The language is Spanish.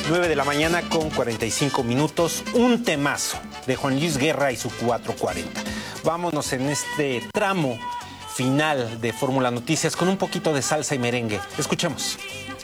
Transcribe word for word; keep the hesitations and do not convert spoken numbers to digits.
nueve de la mañana con cuarenta y cinco minutos. Un temazo de Juan Luis Guerra y su cuatro cuarenta. Vámonos en este tramo final de Fórmula Noticias con un poquito de salsa y merengue. Escuchemos.